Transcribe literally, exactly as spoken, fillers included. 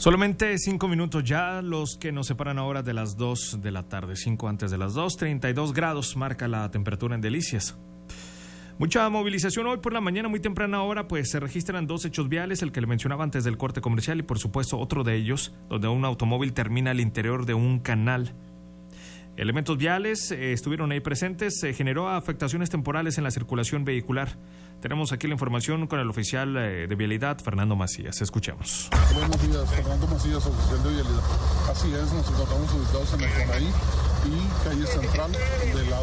Solamente cinco minutos ya los que nos separan ahora de las dos de la tarde, cinco antes de las dos, treinta y dos grados marca la temperatura en Delicias. Mucha movilización hoy por la mañana, muy temprana hora, pues se registran dos hechos viales, el que le mencionaba antes del corte comercial y por supuesto otro de ellos, donde un automóvil termina al interior de un canal. Elementos viales eh, estuvieron ahí presentes, se generó afectaciones temporales en la circulación vehicular. Tenemos aquí la información con el oficial eh, de vialidad, Fernando Macías. Escuchemos. Buenos días, Fernando Macías, oficial de vialidad. Así es, nos encontramos ubicados en el Conaí y calle central del lado